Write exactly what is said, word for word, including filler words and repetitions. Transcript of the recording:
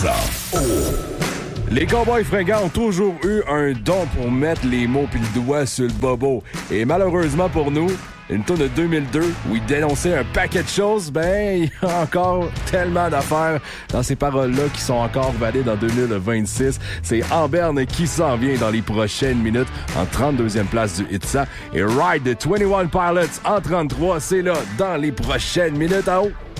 Les Cowboys fringants ont toujours eu un don pour mettre les mots pis le doigt sur le bobo. Et malheureusement pour nous, une tourne de deux mille deux où ils dénonçaient un paquet de choses, ben, il y a encore tellement d'affaires dans ces paroles-là qui sont encore valides en deux mille vingt-six. C'est Amberne qui s'en vient dans les prochaines minutes en trente-deuxième place du Hitsa. Et Ride de vingt et un Pilots en trente-trois, c'est là dans les prochaines minutes. À haut!